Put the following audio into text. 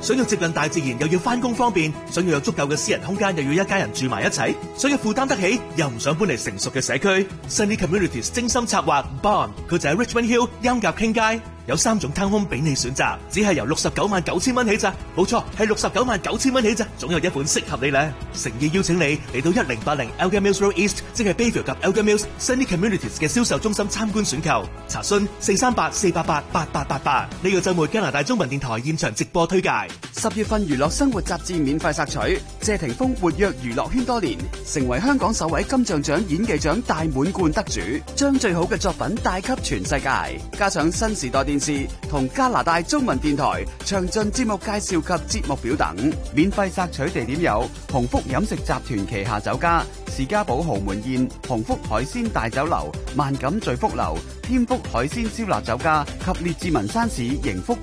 想要接近大自然又要返工方便，想要有足夠嘅私人空間又要一家人住埋一齊，想要負擔得起又唔想搬嚟成熟嘅社區。Sunny Communities 精心策劃 Bond， 佢就喺 Richmond Hill 音夾傾街，有3種 townhome 俾你選擇，只係由699000蚊起咋，冇錯係699000蚊起咋，總有一款適合你咧。誠意邀請你嚟到1080 Elgin Mills Road East， 即係 Bayview 及 Elgin Mills Sunny Communities 嘅銷售中心參觀選購，查詢438-488-8888。呢個週末加拿大中文電台現場直播推介。 10月份娛樂生活雜誌免費索取，謝霆鋒活躍娛樂圈多年，成為香港首位金像獎演技獎大滿貫得主，將最好嘅作品帶給全世界。加上新時代電視同加拿大中文電台詳盡節目介紹及節目表等。免費索取地點有鴻福飲食集團旗下酒家、士嘉堡豪門宴、鴻福海鮮大酒樓、萬錦聚福樓、添福海鮮燒臘酒家及列治文山市盈福